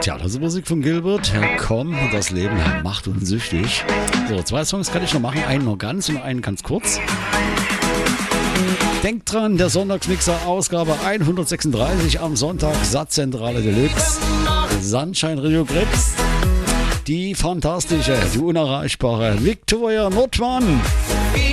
Tja, das ist Musik von Gilbert. Komm, das Leben macht uns süchtig. So, 2 Songs kann ich noch machen. Einen noch ganz und einen ganz kurz. Denkt dran, der Sonntagsmixer, Ausgabe 136 am Sonntag, Satzzentrale Deluxe, Sunshine Rio Grips, die fantastische, die unerreichbare Victoria Nordmann.